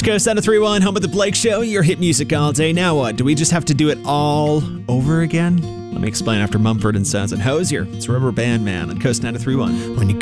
Coast 931, home of the Blake Show, your hit music all day. Now what? Do we just have to do it all over again? Let me explain after Mumford & Sons and Hosier. It's Rubber Band Man on Coast 931. When you